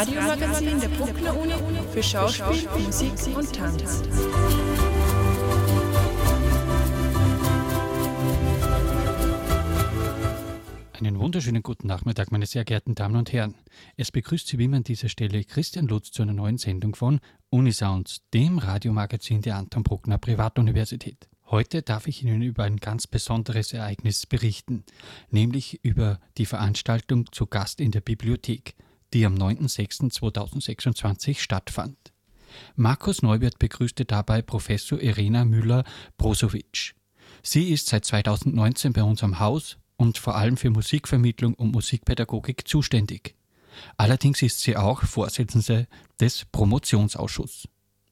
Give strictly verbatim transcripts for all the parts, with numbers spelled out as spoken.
Radiomagazin der Bruckner Uni für Schauspiel, Musik und Tanz. Einen wunderschönen guten Nachmittag, meine sehr geehrten Damen und Herren. Es begrüßt Sie wie immer an dieser Stelle Christian Lutz zu einer neuen Sendung von Unisounds, dem Radiomagazin der Anton Bruckner Privatuniversität. Heute darf ich Ihnen über ein ganz besonderes Ereignis berichten, nämlich über die Veranstaltung zu Gast in der Bibliothek, die am neunten sechsten zweitausendsechsundzwanzig stattfand. Markus Neubert begrüßte dabei Professor Irena Müller-Brozovic. Sie ist seit zweitausendneunzehn bei uns am Haus und vor allem für Musikvermittlung und Musikpädagogik zuständig. Allerdings ist sie auch Vorsitzende des Promotionsausschusses.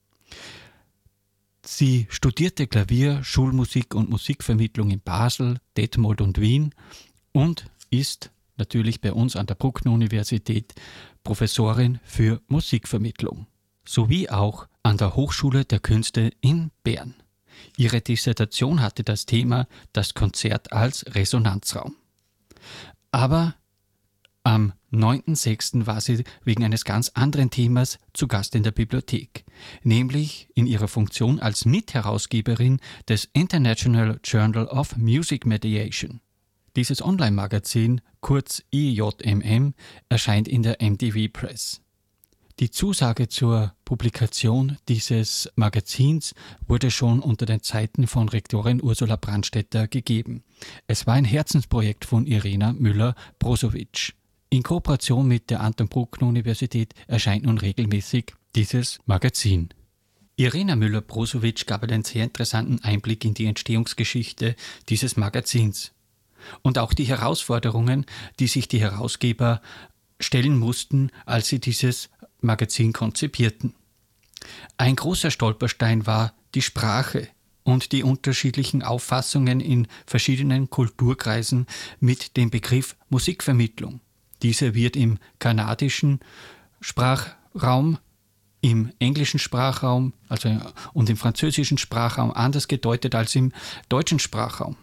Sie studierte Klavier, Schulmusik und Musikvermittlung in Basel, Detmold und Wien und ist natürlich bei uns an der Bruckner Universität Professorin für Musikvermittlung, sowie auch an der Hochschule der Künste in Bern. Ihre Dissertation hatte das Thema das Konzert als Resonanzraum. Aber am neunten sechsten war sie wegen eines ganz anderen Themas zu Gast in der Bibliothek, nämlich in ihrer Funktion als Mitherausgeberin des International Journal of Music Mediation. Dieses Online-Magazin, kurz I J M M, erscheint in der M D V Press. Die Zusage zur Publikation dieses Magazins wurde schon unter den Zeiten von Rektorin Ursula Brandstätter gegeben. Es war ein Herzensprojekt von Irena Müller-Brozovic. In Kooperation mit der Anton Bruckner Universität erscheint nun regelmäßig dieses Magazin. Irena Müller-Brozovic gab einen sehr interessanten Einblick in die Entstehungsgeschichte dieses Magazins und auch die Herausforderungen, die sich die Herausgeber stellen mussten, als sie dieses Magazin konzipierten. Ein großer Stolperstein war die Sprache und die unterschiedlichen Auffassungen in verschiedenen Kulturkreisen mit dem Begriff Musikvermittlung. Dieser wird im kanadischen Sprachraum, im englischen Sprachraum also und im französischen Sprachraum anders gedeutet als im deutschen Sprachraum.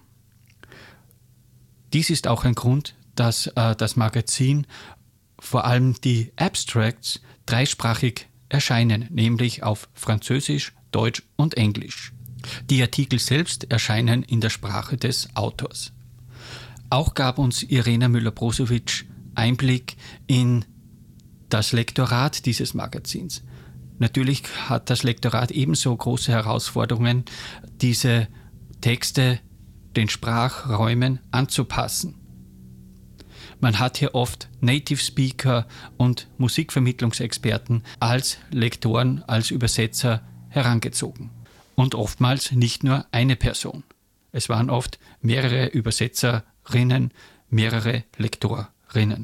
Dies ist auch ein Grund, dass äh, das Magazin, vor allem die Abstracts, dreisprachig erscheinen, nämlich auf Französisch, Deutsch und Englisch. Die Artikel selbst erscheinen in der Sprache des Autors. Auch gab uns Irena Müller-Brozovic Einblick in das Lektorat dieses Magazins. Natürlich hat das Lektorat ebenso große Herausforderungen, diese Texte den Sprachräumen anzupassen. Man hat hier oft Native Speaker und Musikvermittlungsexperten als Lektoren, als Übersetzer herangezogen. Und oftmals nicht nur eine Person. Es waren oft mehrere Übersetzerinnen, mehrere Lektorinnen.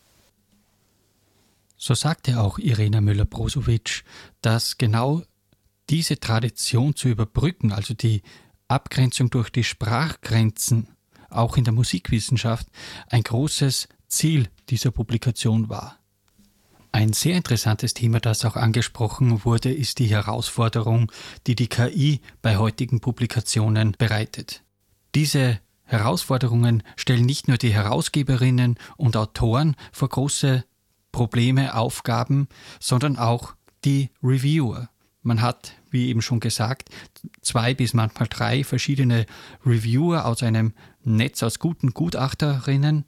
So sagte auch Irena Müller-Brozovic, dass genau diese Tradition zu überbrücken, also die Abgrenzung durch die Sprachgrenzen, auch in der Musikwissenschaft, ein großes Ziel dieser Publikation war. Ein sehr interessantes Thema, das auch angesprochen wurde, ist die Herausforderung, die die K I bei heutigen Publikationen bereitet. Diese Herausforderungen stellen nicht nur die Herausgeberinnen und Autoren vor große Probleme, Aufgaben, sondern auch die Reviewer. Man hat, wie eben schon gesagt, zwei bis manchmal drei verschiedene Reviewer aus einem Netz aus guten Gutachterinnen.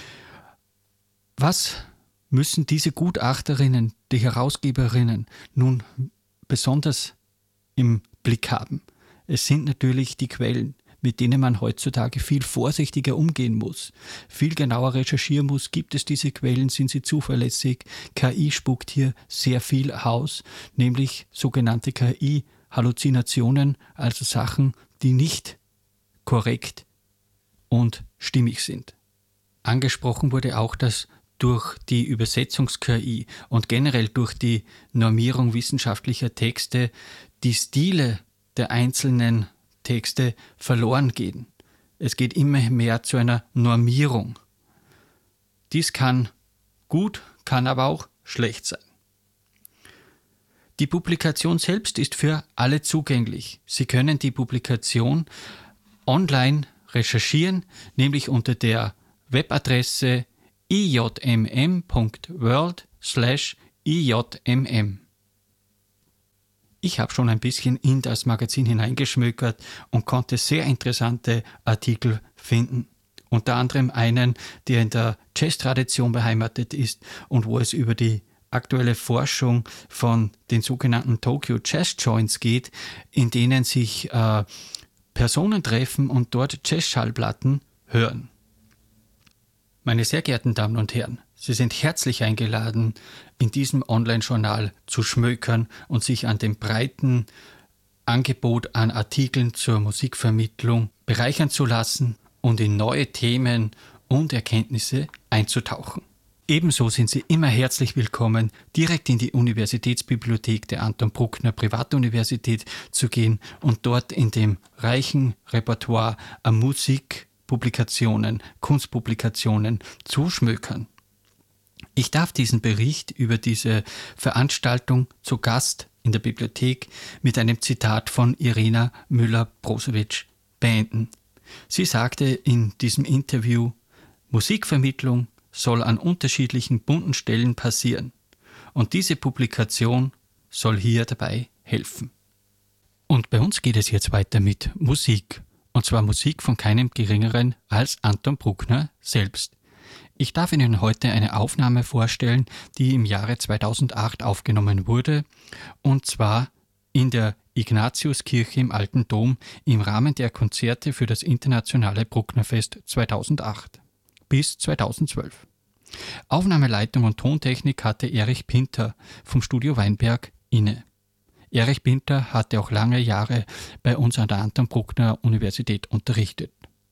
Was müssen diese Gutachterinnen, die Herausgeberinnen, nun besonders im Blick haben? Es sind natürlich die Quellen, mit denen man heutzutage viel vorsichtiger umgehen muss, viel genauer recherchieren muss. Gibt es diese Quellen? Sind sie zuverlässig? K I spuckt hier sehr viel aus, nämlich sogenannte K I-Halluzinationen, also Sachen, die nicht korrekt und stimmig sind. Angesprochen wurde auch, dass durch die Übersetzungs-K I und generell durch die Normierung wissenschaftlicher Texte die Stile der einzelnen Texte verloren gehen. Es geht immer mehr zu einer Normierung. Dies kann gut, kann aber auch schlecht sein. Die Publikation selbst ist für alle zugänglich. Sie können die Publikation online recherchieren, nämlich unter der Webadresse i j m m punkt world slash I J M M. Ich habe schon ein bisschen in das Magazin hineingeschmökert und konnte sehr interessante Artikel finden. Unter anderem einen, der in der Jazz-Tradition beheimatet ist und wo es über die aktuelle Forschung von den sogenannten Tokyo Jazz Joints geht, in denen sich äh, Personen treffen und dort Jazz-Schallplatten hören. Meine sehr geehrten Damen und Herren, Sie sind herzlich eingeladen, in diesem Online-Journal zu schmökern und sich an dem breiten Angebot an Artikeln zur Musikvermittlung bereichern zu lassen und in neue Themen und Erkenntnisse einzutauchen. Ebenso sind Sie immer herzlich willkommen, direkt in die Universitätsbibliothek der Anton Bruckner Privatuniversität zu gehen und dort in dem reichen Repertoire an Musikpublikationen, Kunstpublikationen zu schmökern. Ich darf diesen Bericht über diese Veranstaltung zu Gast in der Bibliothek mit einem Zitat von Irena Müller-Brosewitsch beenden. Sie sagte in diesem Interview: Musikvermittlung soll an unterschiedlichen bunten Stellen passieren und diese Publikation soll hier dabei helfen. Und bei uns geht es jetzt weiter mit Musik, und zwar Musik von keinem Geringeren als Anton Bruckner selbst. Ich darf Ihnen heute eine Aufnahme vorstellen, die im Jahre zweitausendacht aufgenommen wurde, und zwar in der Ignatiuskirche im Alten Dom im Rahmen der Konzerte für das Internationale Brucknerfest zweitausendacht bis zweitausendzwölf. Aufnahmeleitung und Tontechnik hatte Erich Pinter vom Studio Weinberg inne. Erich Pinter hatte auch lange Jahre bei uns an der Anton Bruckner Universität unterrichtet.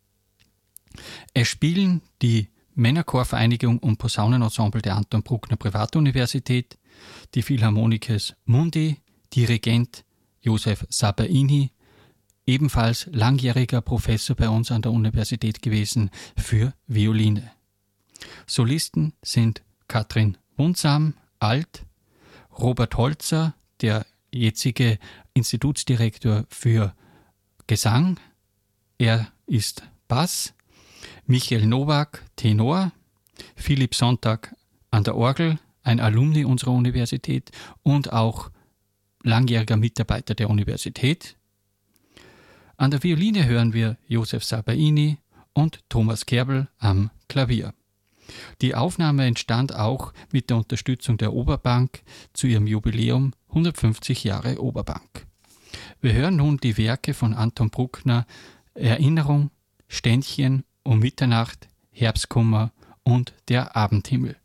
Es spielen die Männerchorvereinigung und Posaunenensemble der Anton Bruckner Privatuniversität, die Philharmonikes Mundi, Dirigent Josef Sabaini, ebenfalls langjähriger Professor bei uns an der Universität gewesen, für Violine. Solisten sind Katrin Wundsam, Alt, Robert Holzer, der jetzige Institutsdirektor für Gesang, er ist Bass, Michael Nowak, Tenor, Philipp Sonntag an der Orgel, ein Alumni unserer Universität und auch langjähriger Mitarbeiter der Universität. An der Violine hören wir Josef Sabaini und Thomas Kerbel am Klavier. Die Aufnahme entstand auch mit der Unterstützung der Oberbank zu ihrem Jubiläum hundertfünfzig Jahre Oberbank. Wir hören nun die Werke von Anton Bruckner: Erinnerung, Ständchen, Um Mitternacht, Herbstkummer und Der Abendhimmel.